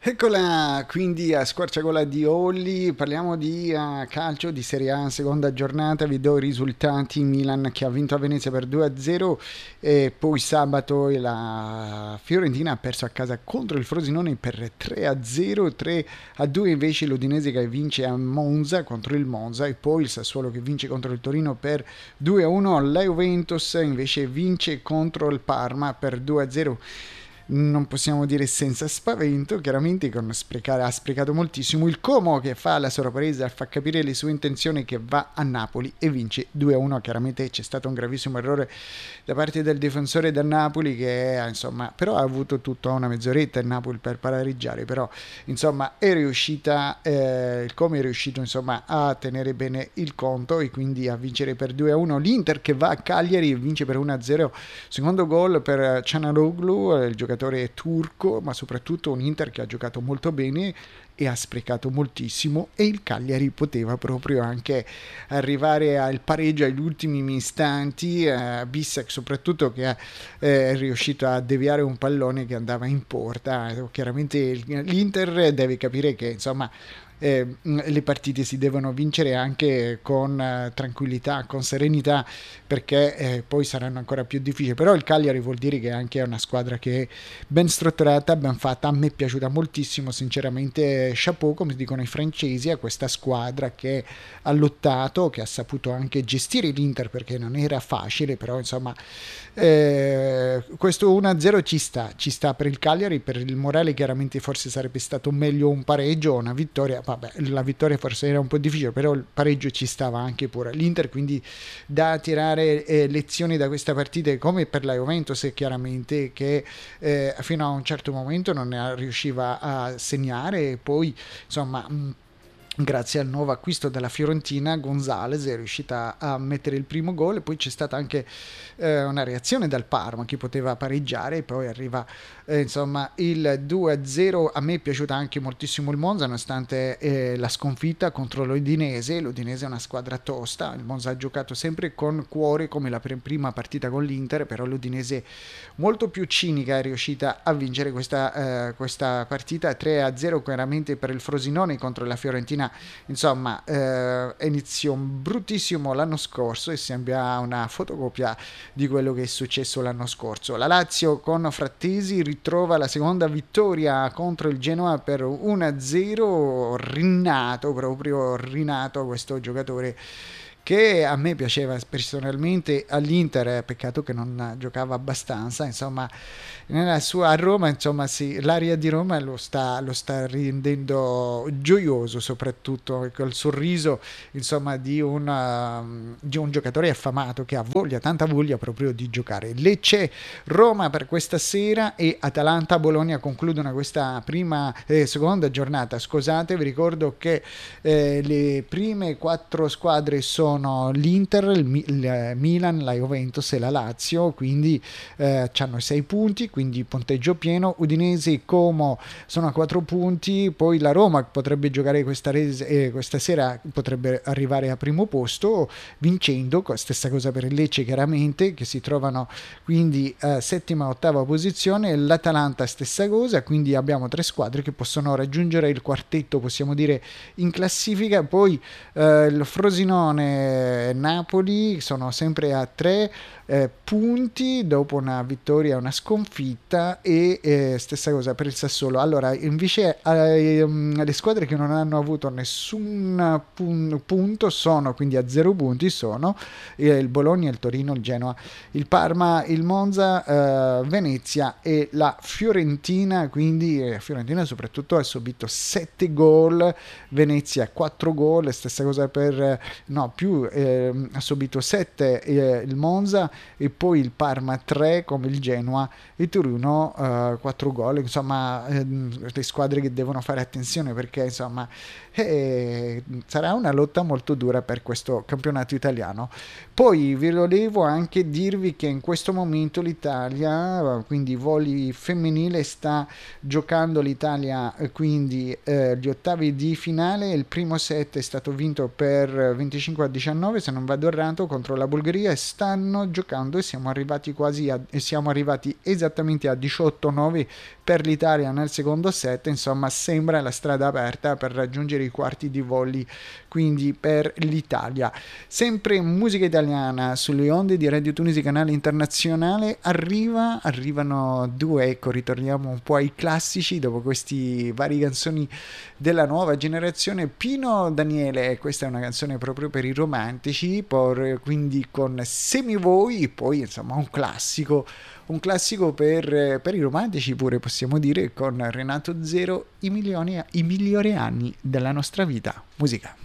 Eccola quindi a squarciagola di Olli, parliamo di calcio di Serie A, seconda giornata, vi do i risultati: Milan che ha vinto a Venezia per 2-0 e poi sabato la Fiorentina ha perso a casa contro il Frosinone per 3-0, 3-2 invece l'Udinese che vince a Monza contro il Monza e poi il Sassuolo che vince contro il Torino per 2-1, la Juventus invece vince contro il Parma per 2-0. Non possiamo dire senza spavento, chiaramente ha sprecato moltissimo. Il Como che fa la sorpresa, fa capire le sue intenzioni, che va a Napoli e vince 2-1. Chiaramente c'è stato un gravissimo errore da parte del difensore del Napoli che insomma, però ha avuto tutta una mezz'oretta il Napoli per pareggiare, però insomma è riuscita, il Como è riuscito insomma a tenere bene il conto e quindi a vincere per 2-1. L'Inter che va a Cagliari e vince per 1-0, secondo gol per Cianaloglu, il giocatore turco, ma soprattutto un Inter che ha giocato molto bene e ha sprecato moltissimo, e il Cagliari poteva proprio anche arrivare al pareggio agli ultimi istanti. Bissek soprattutto che è riuscito a deviare un pallone che andava in porta. Chiaramente l'Inter deve capire che insomma le partite si devono vincere anche con tranquillità, con serenità, perché poi saranno ancora più difficili. Però il Cagliari vuol dire che anche è una squadra che è ben strutturata, ben fatta. A me è piaciuta moltissimo, sinceramente. Chapeau, come dicono i francesi, a questa squadra che ha lottato, che ha saputo anche gestire l'Inter perché non era facile, però insomma questo 1-0 ci sta per il Cagliari. Per il morale chiaramente forse sarebbe stato meglio un pareggio o una vittoria. Vabbè, la vittoria forse era un po' difficile, però il pareggio ci stava anche pure l'Inter, quindi da tirare lezioni da questa partita, come per la Juventus chiaramente, che fino a un certo momento non riusciva a segnare e poi insomma grazie al nuovo acquisto della Fiorentina, Gonzalez è riuscita a mettere il primo gol, e poi c'è stata anche una reazione dal Parma che poteva pareggiare, e poi arriva insomma il 2-0. A me è piaciuta anche moltissimo il Monza, nonostante la sconfitta contro l'Udinese. L'Udinese è una squadra tosta, il Monza ha giocato sempre con cuore come la prima partita con l'Inter, però l'Udinese molto più cinica è riuscita a vincere questa partita 3-0, chiaramente per il Frosinone contro la Fiorentina. Insomma, iniziò bruttissimo l'anno scorso e sembra una fotocopia di quello che è successo l'anno scorso. La Lazio con Frattesi ritrova la seconda vittoria contro il Genoa per 1-0. Proprio rinato questo giocatore che a me piaceva personalmente all'Inter, peccato che non giocava abbastanza, insomma, a Roma, insomma, sì, l'aria di Roma lo sta rendendo gioioso, soprattutto col sorriso, insomma, di un giocatore affamato che ha voglia, tanta voglia proprio di giocare. Lecce Roma per questa sera e Atalanta Bologna concludono questa seconda giornata. Scusate, vi ricordo che le prime quattro squadre sono l'Inter, il Milan, la Juventus e la Lazio, quindi hanno 6 punti, quindi punteggio pieno. Udinese e Como sono a 4 punti, poi la Roma potrebbe giocare questa sera, potrebbe arrivare a primo posto vincendo, stessa cosa per il Lecce chiaramente, che si trovano quindi settima e ottava posizione. L'Atalanta stessa cosa, quindi abbiamo 3 squadre che possono raggiungere il quartetto, possiamo dire, in classifica. Poi il Frosinone e Napoli sono sempre a 3 punti dopo una vittoria e una sconfitta, e stessa cosa per il Sassuolo. Allora invece le squadre che non hanno avuto nessun punto sono quindi a 0 punti, sono il Bologna, il Torino, il Genoa, il Parma, il Monza, Venezia e la Fiorentina. Quindi Fiorentina soprattutto ha subito 7 gol, Venezia 4 gol, stessa cosa per no più ha subito 7 il Monza, e poi il Parma 3 come il Genoa, e Torino 4 gol. Insomma, le squadre che devono fare attenzione, perché insomma sarà una lotta molto dura per questo campionato italiano. Poi vi volevo anche dirvi che in questo momento l'Italia, quindi voli femminile, sta giocando l'Italia quindi gli ottavi di finale. Il primo set è stato vinto per 25-19 19 se non vado errato contro la Bulgaria, e stanno giocando, e siamo arrivati esattamente a 18-9 per l'Italia nel secondo set. Insomma, sembra la strada aperta per raggiungere i quarti di volley, quindi per l'Italia. Sempre musica italiana sulle onde di Radio Tunisi, canale internazionale. Arrivano due, ecco, ritorniamo un po' ai classici dopo questi vari canzoni della nuova generazione. Pino Daniele, questa è una canzone proprio per i romantici, quindi con Se mi vuoi, poi insomma un classico per i romantici pure, possiamo dire, con Renato Zero, i migliori anni della nostra vita. Musica.